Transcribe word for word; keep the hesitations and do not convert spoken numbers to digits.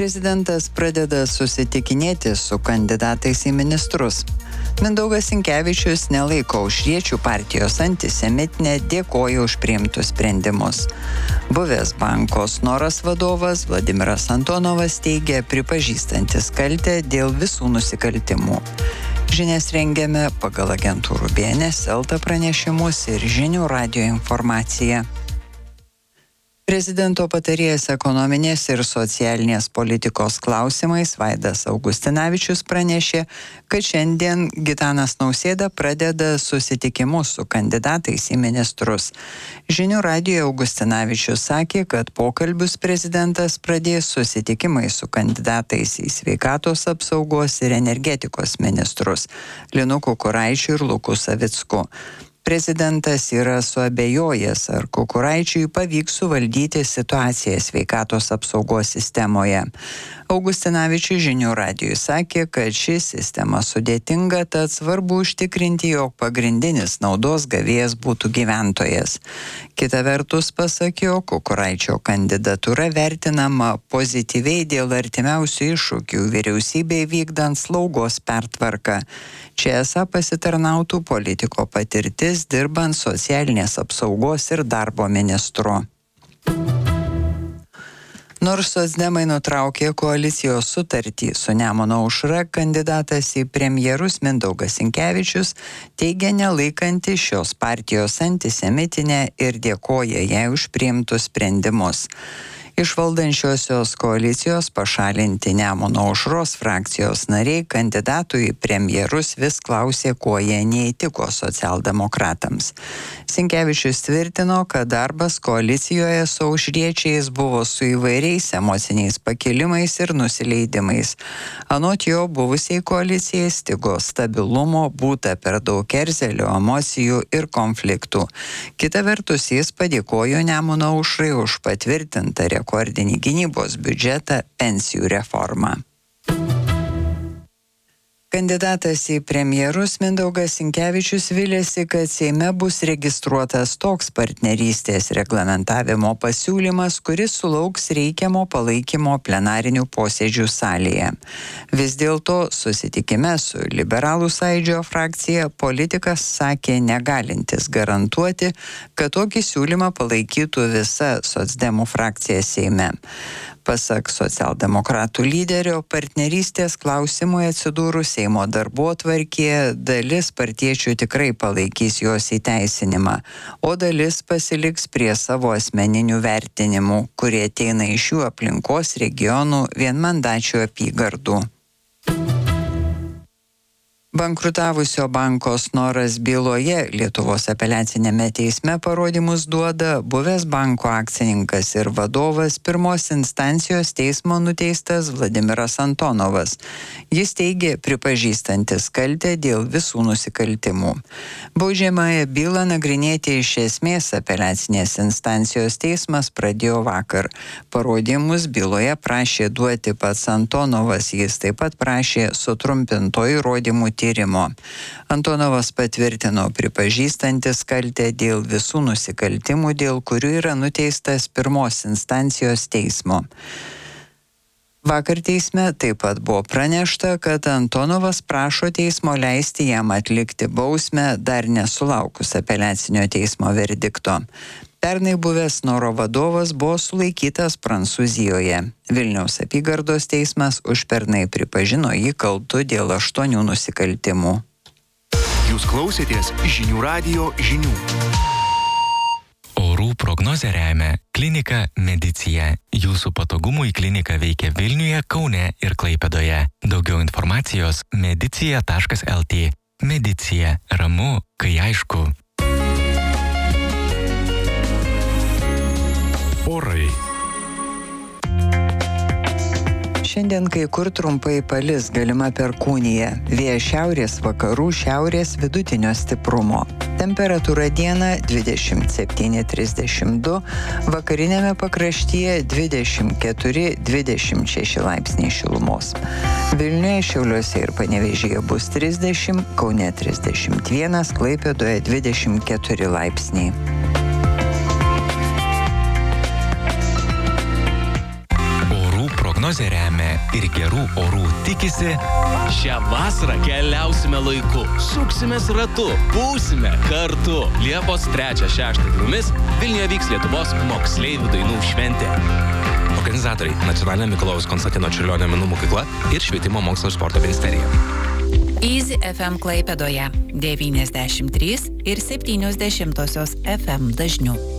Prezidentas pradeda susitikinėti su kandidatais į ministrus. Mindaugas Sinkevičius nelaiko Aušriečių partijos antisemitinę, dėkoja už priimtus sprendimus. Buvęs banko Snoras vadovas Vladimiras Antonovas teigia pripažįstantis kaltę dėl visų nusikaltimų. Žinias rengiame pagal agentūrų B N S L T pranešimus ir Žinių radijo informaciją. Prezidento patarėjas ekonominės ir socialinės politikos klausimais Vaidas Augustinavičius pranešė, kad šiandien Gitanas Nausėda pradeda susitikimus su kandidatais į ministrus. Žinių radijo Augustinavičius sakė, kad pokalbius prezidentas pradės susitikimais su kandidatais į sveikatos apsaugos ir energetikos ministrus Linu Kukuraičiu ir Luku Savicku. Prezidentas yra suabejojęs, ar Kukuraičiui pavyks suvaldyti situaciją sveikatos apsaugos sistemoje. Augustinavičius Žinių radijui sakė, kad ši sistema sudėtinga, tad svarbu užtikrinti, jog pagrindinis naudos gavėjas būtų gyventojas. Kita vertus, pasakė, Kukuraičio kandidatūra vertinama pozityviai dėl artimiausių iššūkių vyriausybei vykdant slaugos pertvarką. Čia esą pasitarnautų politiko patirtis dirbant socialinės apsaugos ir darbo ministru. Nors socdemai nutraukė koalicijos sutartį su Nemuno aušra, kandidatas į premjerus Mindaugas Sinkevičius teigia nelaikanti šios partijos antisemitinę ir dėkoja jai už priimtus sprendimus. Iš valdančiosios koalicijos pašalinti Nemuno aušros frakcijos nariai kandidatų į premjerus vis klausė, kuo jie neįtiko socialdemokratams. Sinkevičius tvirtino, kad darbas koalicijoje su aušriečiais buvo su įvairiais emociniais pakilimais ir nusileidimais. Anot jo, buvusiai koalicijai stigo stabilumo, būta per daug erzelio, emocijų ir konfliktų. Kita vertus, jis padėkojo Nemuno aušrai už patvirtintą rekordinį gynybos biudžetą, pensijų reformą. Kandidatas į premjerus Mindaugas Sinkevičius vilėsi, kad Seime bus registruotas toks partnerystės reglamentavimo pasiūlymas, kuris sulauks reikiamo palaikymo plenarinių posėdžių salėje. Vis dėlto susitikime su Liberalų sąjūdžio frakcija politikas sakė negalintis garantuoti, kad tokį siūlymą palaikytų visa socdemų frakcija Seime. Pasak socialdemokratų lyderio, partnerystės klausimui atsidūrus Seimo darbotvarkėje dalis partiečių tikrai palaikys jos įteisinimą, o dalis pasiliks prie savo asmeninių vertinimų, kurie ateina iš jų aplinkos regionų vienmandačių apygardų. Bankrutavusio banko Snoras byloje Lietuvos apeliacinėme teisme parodymus duoda buvęs banko akcininkas ir vadovas pirmos instancijos teismo nuteistas Vladimiras Antonovas. Jis teigė pripažįstantis kaltę dėl visų nusikaltimų. Baudžiamąją bylą nagrinėti iš esmės apeliacinės instancijos teismas pradėjo vakar. Parodymus byloje prašė duoti pats Antonovas, jis taip pat prašė sutrumpinto įrodymų tyrimo. Antonovas patvirtino pripažįstantis kaltę dėl visų nusikaltimų, dėl kurių yra nuteistas pirmos instancijos teismo. Vakar teisme taip pat buvo pranešta, kad Antonovas prašo teismo leisti jam atlikti bausmę dar nesulaukus apeliacinio teismo verdikto. Pernai buvęs Snoro vadovas buvo sulaikytas Prancūzijoje. Vilniaus apygardos teismas užpernai pripažino jį kaltu dėl aštuonių nusikaltimų. Jūs klausėtės Žinių radijo žinių. Orų prognozę remia klinika Medicija. Jūsų patogumui klinika veikia Vilniuje, Kaune ir Klaipėdoje. Daugiau informacijos medicija taškas el tė. Medicija. Ramu, kai aišku. Orai. Šiandien kai kur trumpai palis, galima perkūnija. Vėjas šiaurės vakarų, šiaurės vidutinio stiprumo. Temperatūra dieną dvidešimt septyni trisdešimt du, vakarinėme pakraštyje dvidešimt keturi dvidešimt šeši laipsniai šilumos. Vilniuje, Šiauliuose ir Panevėžyje bus trisdešimt, Kaune trisdešimt vienas, Klaipėdoje dvidešimt keturi laipsniai. prognozę remia ir gerų orų tikisi. Šią vasarą keliausime laiku, suksimės ratu, būsime kartu. Liepos trečią šeštą dienomis Vilniuje vyks Lietuvos moksleivių dainų šventė. Organizatoriai Nacionalinė Mikalojaus Konstantino Čiurlionio menų mokykla ir Švietimo mokslo ir sporto ministerija. Easy F M Klaipėdoje devyniasdešimt trys ir septynios dešimtosios F M dažniu.